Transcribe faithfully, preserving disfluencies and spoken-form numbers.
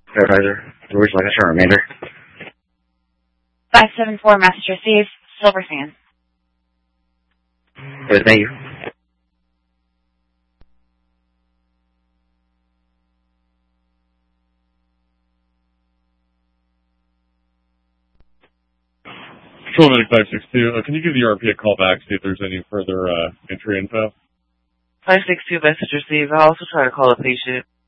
Advisor, George Lancaster, remainder. five seven four, message received, Silver Sand. Good, thank you. Control Medic five six two, uh, can you give the R P a call back, see if there's any further uh, entry info? five six two, message received. I'll also try to call a patient.